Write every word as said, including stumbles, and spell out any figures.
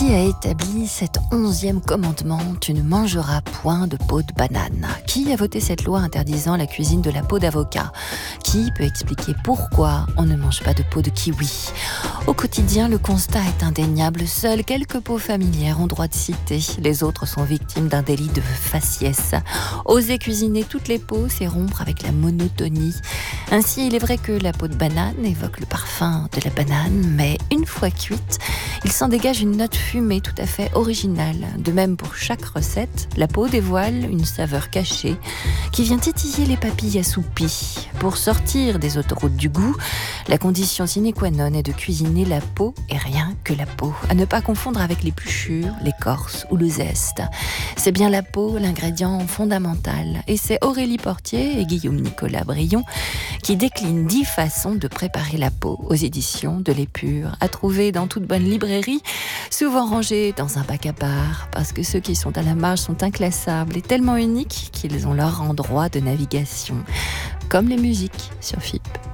Qui a établi cet onzième commandement « Tu ne mangeras point de peau de banane » ? Qui a voté cette loi interdisant la cuisine de la peau d'avocat ? Qui peut expliquer pourquoi on ne mange pas de peau de kiwi ? Au quotidien, le constat est indéniable. Seules quelques peaux familières ont droit de citer. Les autres sont victimes d'un délit de faciès. Oser cuisiner toutes les peaux, c'est rompre avec la monotonie. Ainsi, il est vrai que la peau de banane évoque le parfum de la banane, mais une fois cuite, il s'en dégage une note fumée tout à fait originale. De même, pour chaque recette, la peau dévoile une saveur cachée qui vient titiller les papilles assoupies. Pour sortir des autoroutes du goût, la condition sine qua non est de cuisiner la peau et rien que la peau, à ne pas confondre avec l'épluchure, l'écorce ou le zeste. C'est bien la peau l'ingrédient fondamental, et c'est Aurélie Portier et Guillaume Nicolas Brion qui déclinent dix façons de préparer la peau aux éditions de l'Épure, à trouver dans toute bonne librairie, souvent rangés dans un bac à part, parce que ceux qui sont à la marge sont inclassables et tellement uniques qu'ils ont leur endroit de navigation, comme les musiques sur F I P.